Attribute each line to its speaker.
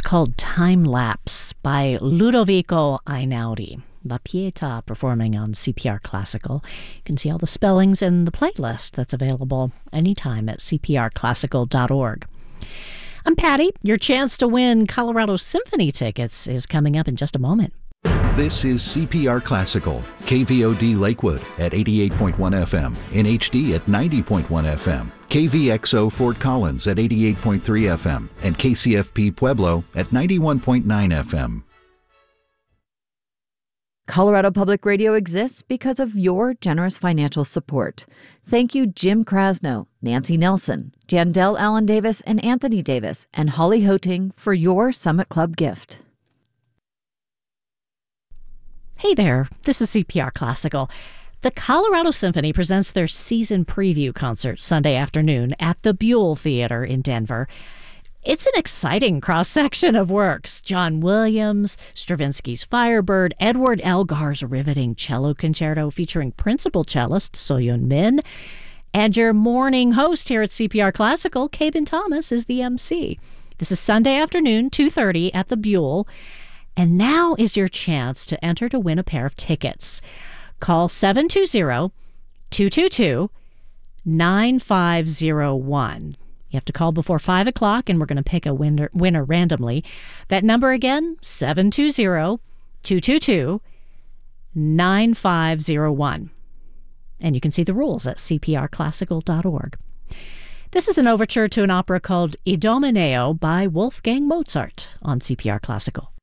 Speaker 1: called Time Lapse by Ludovico Einaudi. La Pietà performing on CPR Classical. You can see all the spellings in the playlist that's available anytime at cprclassical.org. I'm Patty. Your chance to win Colorado Symphony tickets is coming up in just a moment.
Speaker 2: This is CPR Classical, KVOD Lakewood at 88.1 FM, in HD at 90.1 FM, KVXO Fort Collins at 88.3 FM, and KCFP Pueblo at 91.9 FM.
Speaker 3: Colorado Public Radio exists because of your generous financial support. Thank you, Jim Krasno, Nancy Nelson, Jandel Allen Davis, and Anthony Davis, and Holly Hoting for your Summit Club gift.
Speaker 1: Hey there, this is CPR Classical. The Colorado Symphony presents their season preview concert Sunday afternoon at the Buell Theater in Denver. It's an exciting cross-section of works. John Williams, Stravinsky's Firebird, Edward Elgar's riveting cello concerto featuring principal cellist Soyun Min, and your morning host here at CPR Classical, Cabin Thomas, is the MC. This is Sunday afternoon, 2:30 at the Buell. And now is your chance to enter to win a pair of tickets. Call 720-222-9501. You have to call before 5 o'clock, and we're going to pick a winner randomly. That number again, 720-222-9501. And you can see the rules at cprclassical.org. This is an overture to an opera called Idomeneo by Wolfgang Mozart on CPR Classical.